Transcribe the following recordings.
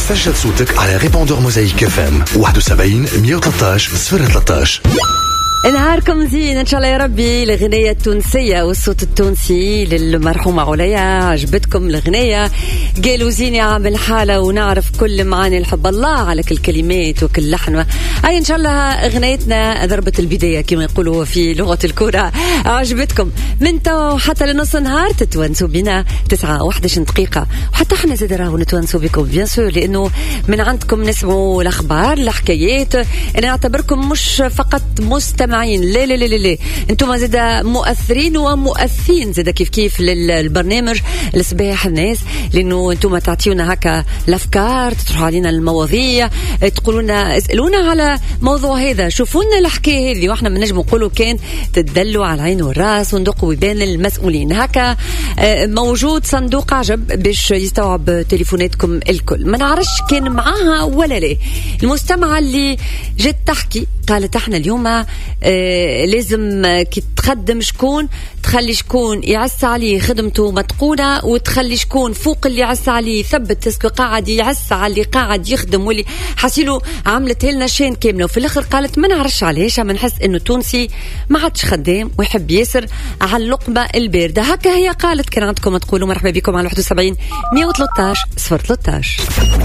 سجل صوتك على ريبوندور موزايك اف ام 71 113 013. نهاركم زين ان شاء الله يا ربي. الغنية التونسية والصوت التونسي للمرحومة عليا. عجبتكم الغنية؟ قالوا زين يا عامل حالة ونعرف كل معاني الحب. الله على كل كلمات وكل لحن. هاي ان شاء الله اغنيتنا ضربة البداية كما يقولوا في لغة الكرة. عجبتكم من تو حتى لنص نهار تتونسوا بنا 9:11 دقيقة، وحتى احنا زاد راهو نتونسوا بكم بيان سور، لانه من عندكم نسمعوا الاخبار الحكايات. انا اعتبركم مش فقط مستمعين، لا لا لا لا، انتم زاد مؤثرين ومؤثين زاد كيف للبرنامج الصباح الناس، لانه انتم تعطيونا هكا الافكار، تطرحوا علينا المواضيع، تقولونا اسالونا على موضوع هذا، شوفونا الحكايه هذه، واحنا ما نجم نقولوا كان تدلوا على العين والراس وندقوا بين المسؤولين. هكا موجود صندوق عجب باش يستوعب تليفوناتكم الكل. ما نعرفش كان معاها ولا لا المستمعه اللي جت تحكي، قالت احنا اليوم لازم كي تخدم شكون تخلي شكون يعس عليه خدمته متقونة، وتخلي شكون فوق اللي يعس عليه ثبت تسكو قاعد يعس على اللي قاعد يخدم، واللي حسيلو عملت لنا شين كاملة. وفي الآخر قالت ما نعرفش علاش ما نحس إنه تونسي ما عادش خدام ويحب ياسر على اللقمة الباردة. هكا هي قالت. كان عندكم تقولوا مرحبا بكم على 71 113 013.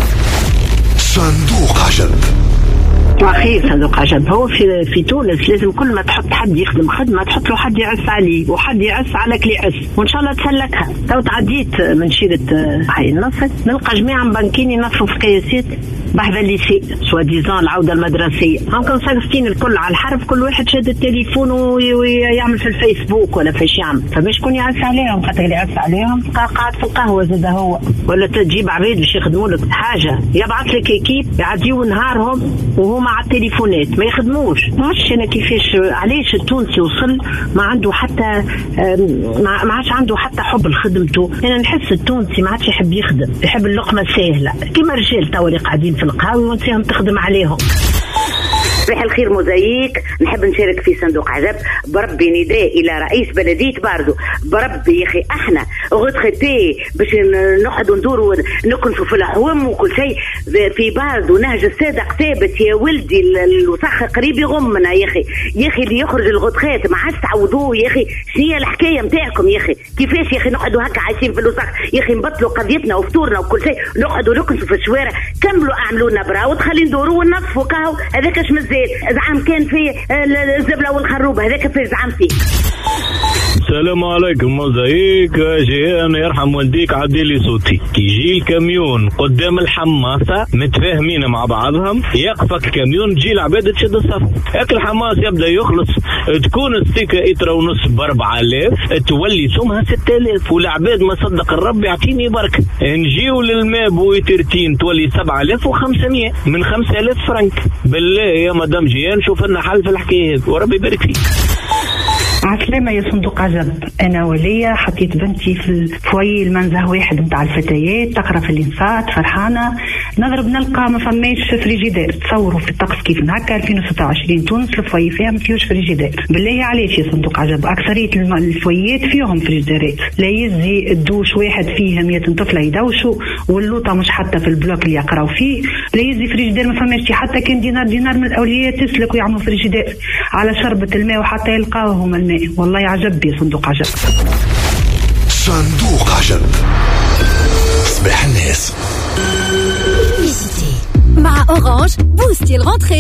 صندوق عجب. أخي صندوق عجب هو في تونس لازم كل ما تحط حد يخدم خدمة تحط له حد يعس عليه، وحد يعس على كل يعس، وإن شاء الله تسلكها. تو تعديت من شيرة حي النصر نلقى جميع بنكين ينظفوا في قياسات بحذا الليسي سوا ديزان العودة المدرسية. ممكن ساقطين الكل على الحرف، كل واحد شاد التليفون ويعمل في الفيسبوك ولا في يعمل، فباش يكون يعس عليهم، خاطر اللي يعس عليهم قاعد في القهوة زاد هو، ولا تجيب عبيد باش يخدموا لك حاجة، يبعث لك اكيب يعديوا نهارهم وهما على التليفونات ما يخدموش. مش انا كيفاش علاش التونسي وصل ما عنده حتى ما عادش عنده حتى حب لخدمته. انا نحس التونسي ما عادش يحب يخدم، يحب اللقمة سهلة كيما الرجال توا اللي قاعدين في القهاوي ونسيهم تخدم عليهم. صباح الخير موزايك، نحب نشارك في صندوق عجب. بربي نداء الى رئيس بلديه باردو، بربي يا اخي احنا غوتخيتي باش نقعدوا ندوروا نكنسوا في الحوم وكل شيء في باردو. نهج الصادق ثابت يا ولدي، الوسخ قريب يغمنا يا اخي اللي يخرج الغوتخيت ما عادش تعوضوه يا اخي. شنو هي الحكايه نتاعكم يا اخي؟ كيفاش يا اخي نقعدوا هكا عايشين في الوسخ يا اخي؟ نبطلوا قضيتنا وفطورنا وكل شيء، نقعدوا نكنسوا في الشوارع. كملوا اعملوا لنا براو تخلي ندوروا وننظفوا كاو، هذاك اش مزال زعم كان في الزبله والخروبه، هذاك في زعم فيه. السلام عليكم موزايك. جيان يرحم والديك عديلي صوتي، كي يجي الكاميون قدام الحماسة متفاهمين مع بعضهم، يقفك كاميون تجي العباد تشد الصف، هاك الحماس يبدا يخلص، تكون الستيكة 1.5 ب4000 تولي سمها 6000، والعباد ما صدق الرب يعطيني بركة. نجيو للماء بويترتين تولي 7500 من 5000 فرنك. بالله يا مدام جيان شوف لنا حل في الحكاية وربي يبارك فيك. عسلامة يا صندوق عجب. أنا ولية حطيت بنتي في الفوي المنزه واحد متاع الفتيات تقرأ في الإنصات فرحانة، نضرب نلقى ما فماش فريجيدير. تصوروا في الطقس كيف هكا 2026 تونس الفوي فيها ما فيهوش فريجيدير. بالله علاش يا صندوق عجب؟ أكثرية الفويات فيهم فريجيديرات، لا يزي الدوش واحد فيهم 100 طفلة يدوشوا، واللوطة مش حتى في البلوك اللي يقراو فيه، لا يزي فريجيدير ما فماش حتى كان دينار من الأولياء تسلك ويعملوا فريجيدير على شربة الماء وحتى يلقاوهم الماء. والله عجب يا صندوق عجب. صندوق عجب صباح الناس مع أورانج بوستي الغنطري